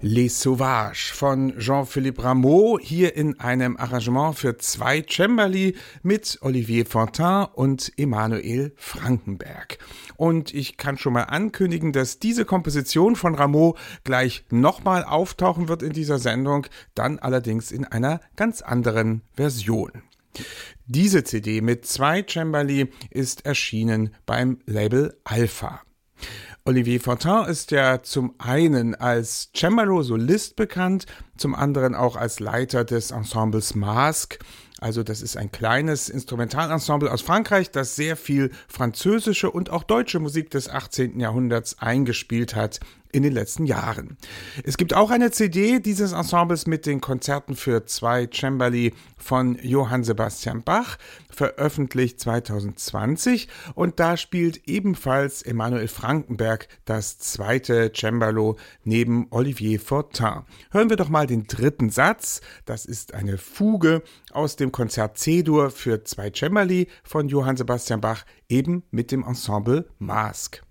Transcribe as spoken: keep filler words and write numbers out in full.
Les Sauvages von Jean-Philippe Rameau, hier in einem Arrangement für zwei Cembali mit Olivier Fontaine und Emanuel Frankenberg. Und ich kann schon mal ankündigen, dass diese Komposition von Rameau gleich nochmal auftauchen wird in dieser Sendung, dann allerdings in einer ganz anderen Version. Diese C D mit zwei Cembali ist erschienen beim Label Alpha. Olivier Fontaine ist ja zum einen als Cembalo-Solist bekannt, zum anderen auch als Leiter des Ensembles Masque. Also das ist ein kleines Instrumentalensemble aus Frankreich, das sehr viel französische und auch deutsche Musik des achtzehnten Jahrhunderts eingespielt hat in den letzten Jahren. Es gibt auch eine C D dieses Ensembles mit den Konzerten für zwei Cembali von Johann Sebastian Bach, veröffentlicht zwanzig zwanzig, und da spielt ebenfalls Emanuel Frankenberg das zweite Cembalo neben Olivier Fontaine. Hören wir doch mal den dritten Satz. Das ist eine Fuge aus dem Konzert C-Dur für zwei Cembali von Johann Sebastian Bach, eben mit dem Ensemble Masque.